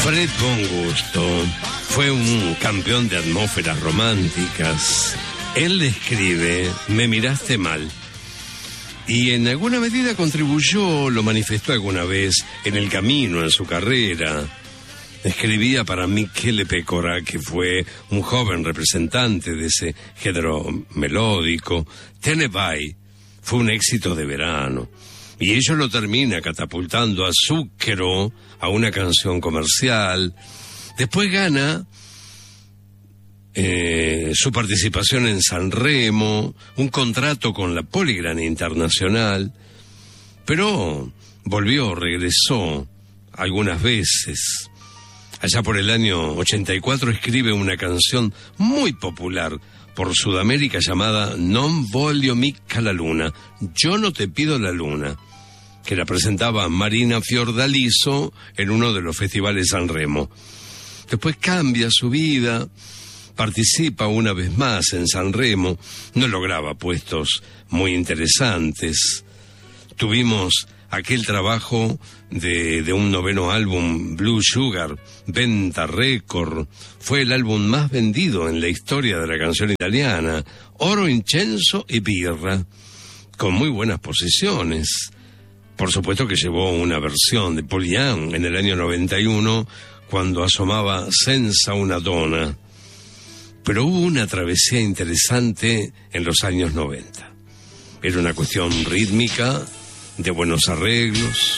Fred Von Gusto fue un campeón de atmósferas románticas. Él le escribe Me miraste mal, y en alguna medida contribuyó, lo manifestó alguna vez en el camino, en su carrera. Escribía para Michele Pecora, que fue un joven representante de ese género melódico. Te ne vai fue un éxito de verano, y ello lo termina catapultando a Zucchero a una canción comercial. Después gana su participación en Sanremo, un contrato con la Polygram Internacional, pero regresó algunas veces. Allá por el año 84 escribe una canción muy popular por Sudamérica llamada Non voglio mica la luna, yo no te pido la luna, que la presentaba Marina Fiordaliso en uno de los festivales Sanremo. Después cambia su vida, participa una vez más en Sanremo, no lograba puestos muy interesantes. Tuvimos aquel trabajo de un noveno álbum, Blue Sugar, venta récord, fue el álbum más vendido en la historia de la canción italiana, Oro, Incenso y Birra, con muy buenas posiciones. Por supuesto que llevó una versión de Paul Young en el año 91, cuando asomaba Senza una donna. Pero hubo una travesía interesante en los años 90. Era una cuestión rítmica, de buenos arreglos,